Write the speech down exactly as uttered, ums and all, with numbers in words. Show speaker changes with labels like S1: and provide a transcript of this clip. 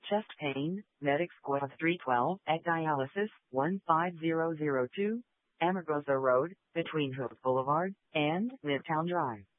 S1: Chest pain, Medic Squad three twelve at Dialysis one five zero zero two, Amargosa Road, between Hills Boulevard and Midtown Drive.